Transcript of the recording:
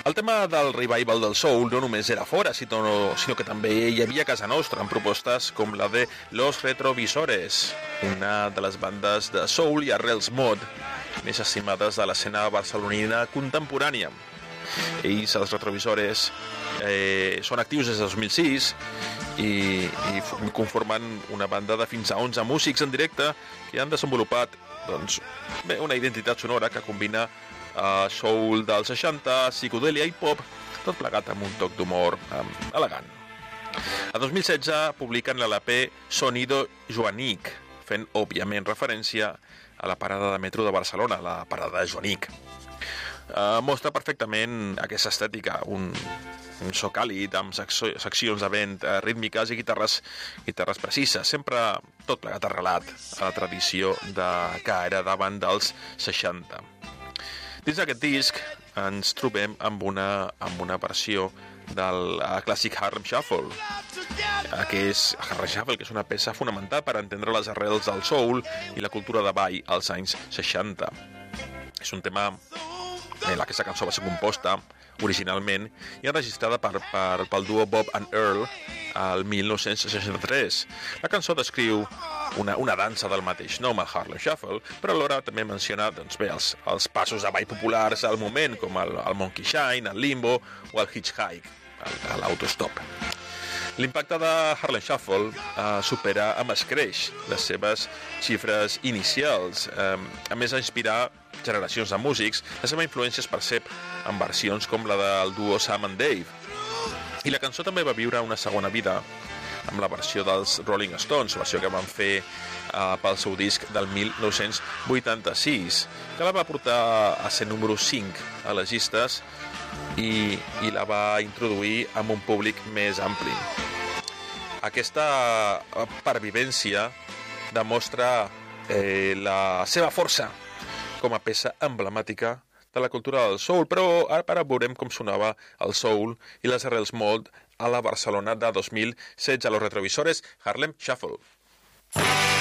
El tema del revival del soul no només era fora, sinó que també hi havia a casa nostra, amb propostes com la de Los Retrovisores, una de les bandes de soul i arrels mod més estimades de l'escena barcelonina contemporània. Ells, els Retrovisores, són actius des de 2006 i conformen una banda de fins a 11 músics en directe que han desenvolupat una identitat sonora que combina soul dels 60, psicodèlia i pop, tot plegat amb un toc d'humor elegant. A 2016 publiquen l'LP Sonido Joanic, fent òbviament referència a la parada de metro de Barcelona, la parada Joanic. Mostra perfectament aquesta estètica, un so càlid amb seccions de vent rítmiques i guitarres precises, sempre tot plegat arrelat a la tradició que heredaven dels 60. Dins d'aquest disc ens trobem amb una versió del clàssic Harlem Shuffle, que és una peça fonamental per entendre les arrels del soul i la cultura de ball als anys 60. És un tema aquesta cançó va ser composta originalment i enregistrada pel duo Bob and Earl el 1963. La cançó descriu una dansa del mateix nom, el Harlem Shuffle, però alhora també menciona els passos de ball populars al moment, com el Monkey Shine, el Limbo o el Hitchhike, l'autostop. L'impacte de Harlem Shuffle supera amb escreix les seves xifres inicials, a més d'inspirar generacions de músics. La seva influència es percep en versions com la del duo Sam and Dave. I la cançó també va viure una segona vida amb la versió dels Rolling Stones, versió que van fer pel seu disc del 1986, que la va portar a ser número 5 a les llistes i la va introduir amb un públic més ampli. Aquesta pervivència demostra la seva força com a peça emblemàtica de la cultura del soul, però ara veurem com sonava el soul i les arrels mod a la Barcelona de 2016 a Los Retrovisores, Harlem Shuffle.